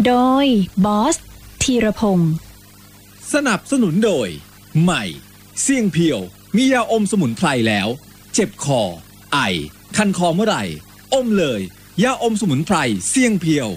โดยบอสธีรพงศ์สนับสนุนโดยใหม่เสี่ยงเพียวมียาอมสมุนไพรแล้วเจ็บคอไอคันคอเมื่อไหร่อมเลยยาอมสมุนไพรเสี่ยงเพียว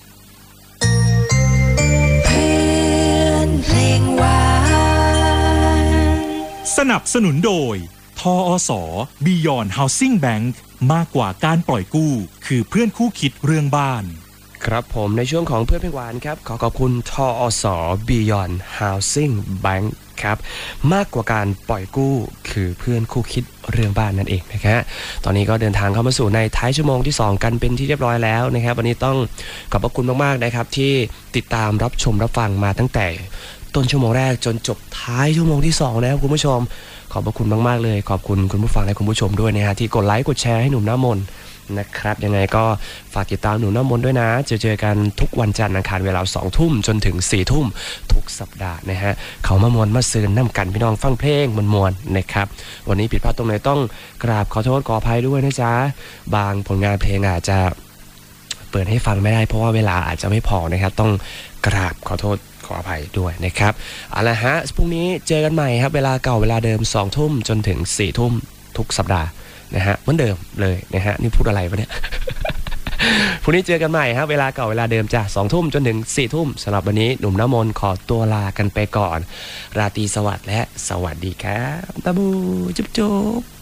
เพลงหวานสนับสนุนโดยทอส Beyond Housing Bank มากกว่าการปล่อยกู้คือเพื่อนคู่คิดเรื่องบ้านครับผมในช่วงของเพื่อนเพลงหวานครับขอบคุณทอส Beyond Housing Bank ครับมากกว่าการปล่อยกู้คือเพื่อนคู่คิดเรื่องบ้านนั่นเองนะครับตอนนี้ก็เดินทางเข้ามาสู่ในท้ายชั่วโมงที่2กันเป็นที่เรียบร้อยแล้วนะครับวันนี้ต้องขอบพระคุณมากๆนะครับที่ติดตามรับชมรับฟังมาตั้งแต่ต้นชั่วโมงแรกจนจบท้ายชั่วโมงที่2นะครับคุณผู้ชมขอบพระคุณมากๆเลยขอบคุณคุณผู้ฟังและคุณผู้ชมด้วยนะฮะที่กดไลค์กดแชร์ให้หนุ่มหน้ามนนะครับยังไงก็ฝากติดตามหนุ่มหน้ามนด้วยนะเจอกันทุกวันจันทร์อังคารเวลา 20:00 นจนถึง 4:00 นทุกสัปดาห์นะฮะเขามามวนมาซื้อน้ำกันพี่น้องฟังเพลงมวนๆนะครับวันนี้ผิดพลาดตรงไหนต้องกราบขอโทษขออภัยด้วยนะจ๊ะบางผลงานเพลงอาจจะเปิดให้ฟังไม่ได้เพราะว่าเวลาอาจจะไม่พอนะครับต้องกราบขอโทษขออภัยด้วยนะครับเอาละฮะพรุ่งนี้เจอกันใหม่ครับเวลาเก่าเวลาเดิม 20:00 นจนถึง 4:00 นทุกสัปดาห์นะฮะเหมือนเดิมเลยนะฮะนี่พูดอะไรวะเนี่ย พรุ่งนี้เจอกันใหม่ครับเวลาเก่าเวลาเดิมจ้ะ 20:00 นจนถึง 4:00 นสำหรับวันนี้หนุ่มน้ำมนต์ขอตัวลากันไปก่อนราตรีสวัสดิ์และสวัสดีครับตาบูจุ๊บ